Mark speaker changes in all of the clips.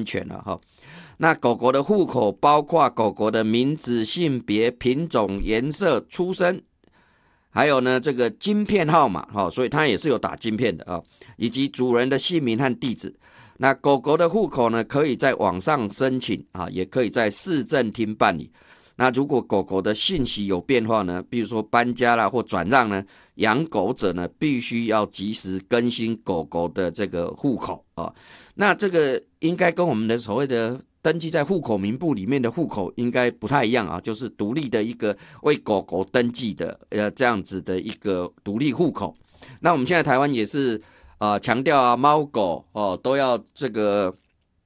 Speaker 1: 安全了哈。那狗狗的户口包括狗狗的名字、性别、品种、颜色、出生，还有呢这个晶片号码哈，所以它也是有打晶片的啊，以及主人的姓名和地址。那狗狗的户口呢，可以在网上申请啊，也可以在市政厅办理。那如果狗狗的信息有变化呢，比如说搬家啦或转让呢，养狗者呢必须要及时更新狗狗的这个户口啊。那这个应该跟我们的所谓的登记在户口名簿里面的户口应该不太一样啊，就是独立的一个为狗狗登记的这样子的一个独立户口。那我们现在台湾也是强调啊，猫狗都要这个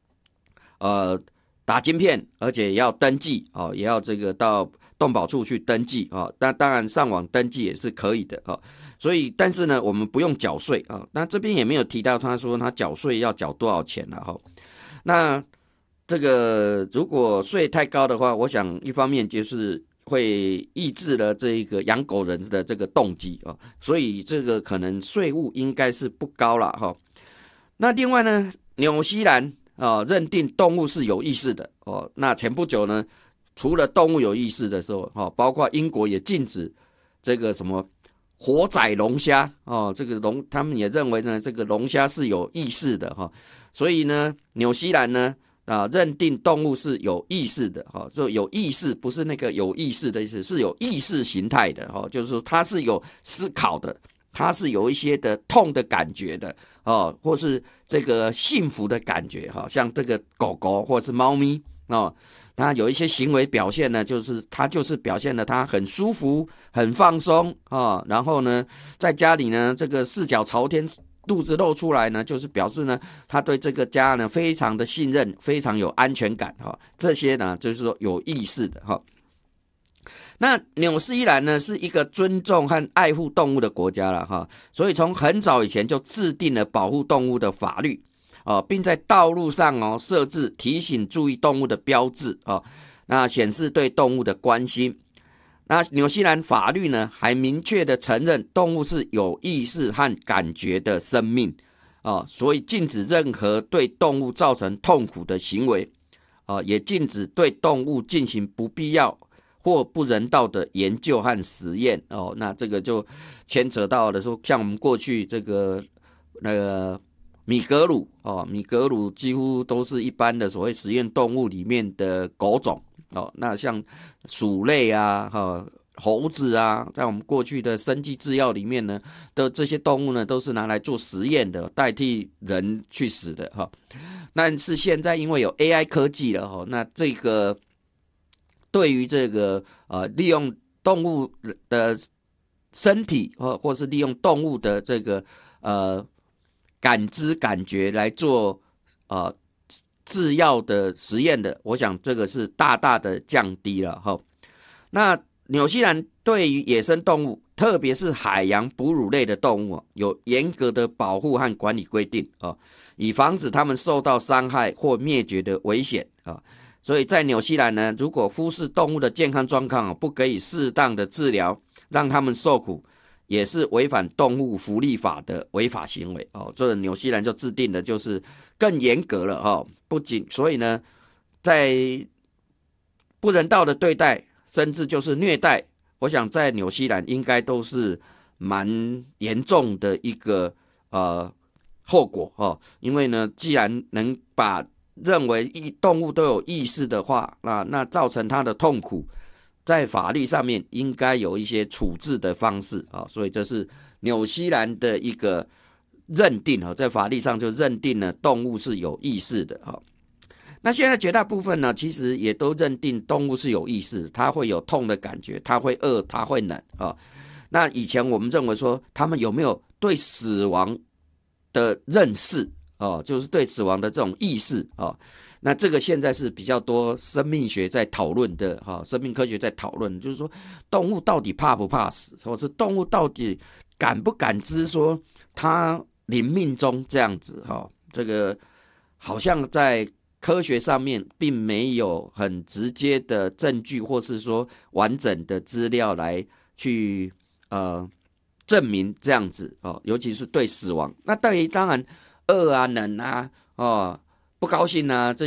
Speaker 1: 打晶片，而且要登记也要这个到动保处去登记那当然上网登记也是可以的所以但是呢，我们不用缴税那这边也没有提到他说他缴税要缴多少钱了那这个如果税太高的话，我想一方面就是会抑制了这个养狗人的这个动机所以这个可能税务应该是不高了那另外呢，纽西兰认定动物是有意识的那前不久呢，除了动物有意识的时候包括英国也禁止这个什么活宰龙虾这个他们也认为呢，这个龙虾是有意识的所以呢，纽西兰呢认定动物是有意识的就有意识不是那个有意识的意思，是有意识形态的就是说它是有思考的，它是有一些的痛的感觉的或是这个幸福的感觉像这个狗狗或是猫咪它有一些行为表现呢，它就是表现了它很舒服很放松然后呢在家里呢这个四脚朝天肚子露出来呢，就是表示呢他对这个家呢非常的信任，非常有安全感这些呢就是说有意识的那纽西兰呢是一个尊重和爱护动物的国家了所以从很早以前就制定了保护动物的法律并在道路上设置提醒注意动物的标志那显示对动物的关心。那纽西兰法律呢还明确的承认动物是有意识和感觉的生命所以禁止任何对动物造成痛苦的行为也禁止对动物进行不必要或不人道的研究和实验那这个就牵扯到了说，像我们过去这个米格鲁几乎都是一般的所谓实验动物里面的狗种那像鼠类猴子在我们过去的生技制药里面呢的这些动物呢都是拿来做实验的，代替人去死的但是现在因为有 AI 科技了那这个对于这个利用动物的身体或是利用动物的这个感知感觉来做制药的实验的，我想这个是大大的降低了那纽西兰对于野生动物，特别是海洋哺乳类的动物有严格的保护和管理规定以防止它们受到伤害或灭绝的危险所以在纽西兰呢，如果忽视动物的健康状况不给予适当的治疗，让它们受苦，也是违反动物福利法的违法行为这纽西兰就制定的就是更严格了不仅所以呢，在不人道的对待甚至就是虐待，我想在纽西兰应该都是蛮严重的一个后果因为呢，既然能把认为动物都有意识的话那造成它的痛苦，在法律上面应该有一些处置的方式所以这是纽西兰的一个认定在法律上就认定了动物是有意识的那现在绝大部分呢，其实也都认定动物是有意识，它会有痛的感觉，它会饿，它会冷那以前我们认为说，他们有没有对死亡的认识就是对死亡的这种意识那这个现在是比较多生命学在讨论的生命科学在讨论，就是说动物到底怕不怕死，或是动物到底感不感知说它临命中这样子这个好像在科学上面并没有很直接的证据，或是说完整的资料来去证明这样子尤其是对死亡。那当然饿冷不高兴这